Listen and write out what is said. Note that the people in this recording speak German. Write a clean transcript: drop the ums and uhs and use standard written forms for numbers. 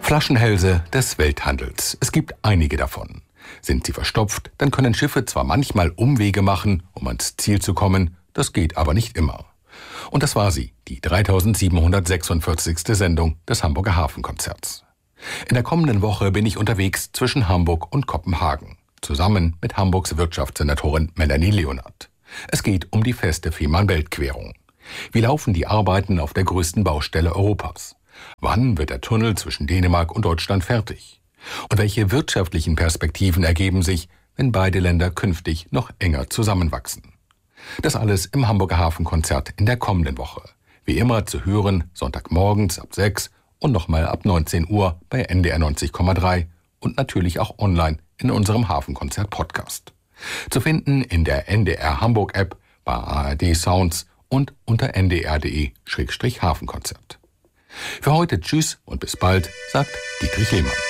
Flaschenhälse des Welthandels. Es gibt einige davon. Sind sie verstopft, dann können Schiffe zwar manchmal Umwege machen, um ans Ziel zu kommen, das geht aber nicht immer. Und das war sie, die 3746. Sendung des Hamburger Hafenkonzerts. In der kommenden Woche bin ich unterwegs zwischen Hamburg und Kopenhagen, zusammen mit Hamburgs Wirtschaftssenatorin Melanie Leonard. Es geht um die feste Fehmarn-Weltquerung. Wie laufen die Arbeiten auf der größten Baustelle Europas? Wann wird der Tunnel zwischen Dänemark und Deutschland fertig? Und welche wirtschaftlichen Perspektiven ergeben sich, wenn beide Länder künftig noch enger zusammenwachsen? Das alles im Hamburger Hafenkonzert in der kommenden Woche. Wie immer zu hören, Sonntagmorgens ab 6 und nochmal ab 19 Uhr bei NDR 90,3 und natürlich auch online in unserem Hafenkonzert-Podcast. Zu finden in der NDR Hamburg App, bei ARD Sounds und unter ndr.de/Hafenkonzert. Für heute tschüss und bis bald, sagt Dietrich Lehmann.